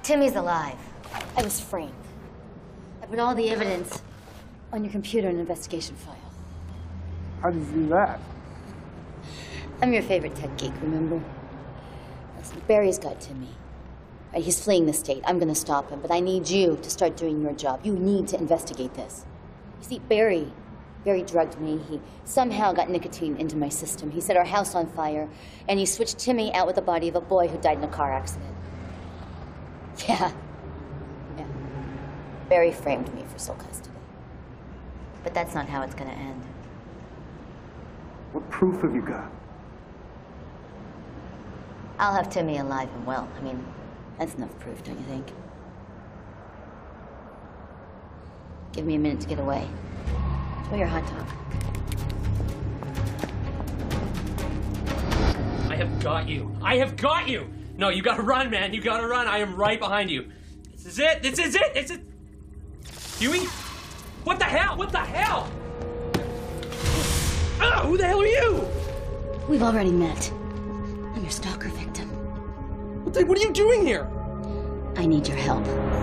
Timmy's alive. I was framed. I put all the evidence On your computer, an investigation file. How did you do that? I'm your favorite tech geek, remember? Listen, Barry's got Timmy. Right, he's fleeing the state. I'm gonna stop him, but I need you to start doing your job. You need to investigate this. You see, Barry drugged me. He somehow got nicotine into my system. He set our house on fire, and he switched Timmy out with the body of a boy who died in a car accident. Yeah. Barry framed me for sole custody. But that's not how it's gonna end. What proof have you got? I'll have Timmy alive and well. I mean, That's enough proof, don't you think? Give me a minute to get away. Enjoy your hot dog. I have got you. I have got you! No, you gotta run, man. You gotta run. I am right behind you. This is it. This is it. This is... Huey? What the hell? What the hell? Oh, who the hell are you? We've already met. I'm your stalker victim. What are you doing here? I need your help.